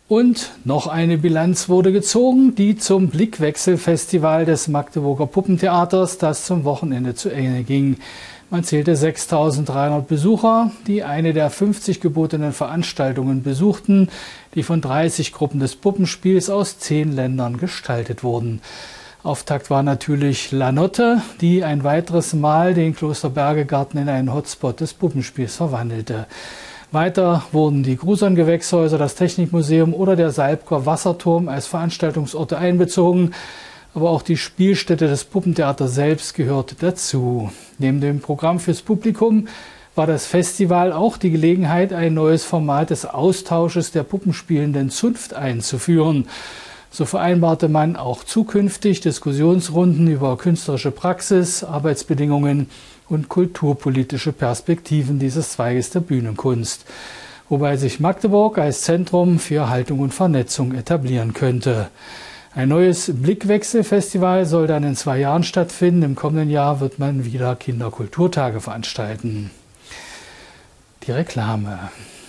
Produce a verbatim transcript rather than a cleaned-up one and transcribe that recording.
Und noch eine Bilanz wurde gezogen, die zum Blickwechsel-Festival des Magdeburger Puppentheaters, das zum Wochenende zu Ende ging. Man zählte sechstausenddreihundert Besucher, die eine der fünfzig gebotenen Veranstaltungen besuchten, die von dreißig Gruppen des Puppenspiels aus zehn Ländern gestaltet wurden. Auftakt war natürlich La Notte, die ein weiteres Mal den Klosterbergegarten in einen Hotspot des Puppenspiels verwandelte. Weiter wurden die Grusern-Gewächshäuser, das Technikmuseum oder der Salbker Wasserturm als Veranstaltungsorte einbezogen. Aber auch die Spielstätte des Puppentheaters selbst gehörte dazu. Neben dem Programm fürs Publikum war das Festival auch die Gelegenheit, ein neues Format des Austausches der puppenspielenden Zunft einzuführen. So vereinbarte man auch zukünftig Diskussionsrunden über künstlerische Praxis, Arbeitsbedingungen und kulturpolitische Perspektiven dieses Zweiges der Bühnenkunst, wobei sich Magdeburg als Zentrum für Haltung und Vernetzung etablieren könnte. Ein neues Blickwechsel-Festival soll dann in zwei Jahren stattfinden. Im kommenden Jahr wird man wieder Kinderkulturtage veranstalten. Die Reklame.